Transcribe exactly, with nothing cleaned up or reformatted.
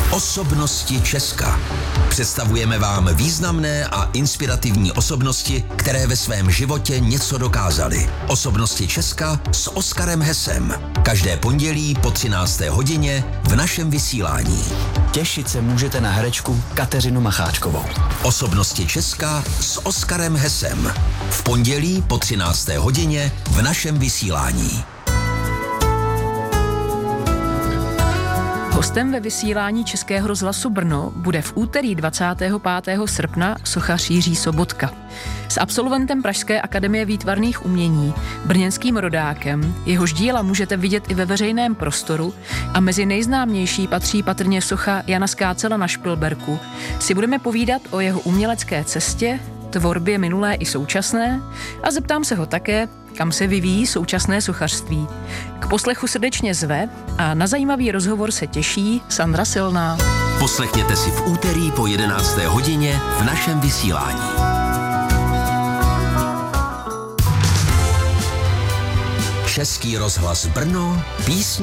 Osobnosti Česka. Představujeme vám významné a inspirativní osobnosti, které ve svém životě něco dokázaly. Osobnosti Česka s Oskarem Hesem. Každé pondělí po třinácté hodině v našem vysílání. Těšit se můžete na herečku Kateřinu Macháčkovou. Osobnosti Česka s Oskarem Hesem. V pondělí po třinácté hodině v našem vysílání. Hostem ve vysílání Českého rozhlasu Brno bude v úterý dvacátého pátého srpna sochař Jiří Sobotka. S absolventem Pražské akademie výtvarných umění, brněnským rodákem, jehož díla můžete vidět i ve veřejném prostoru a mezi nejznámější patří patrně socha Jana Skácela na Špilberku, si budeme povídat o jeho umělecké cestě, tvorbě minulé i současné a zeptám se ho také, kam se vyvíjí současné sochařství. K poslechu srdečně zve a na zajímavý rozhovor se těší Sandra Silná. Poslechněte si v úterý po jedenácté hodině v našem vysílání. Český rozhlas Brno, písně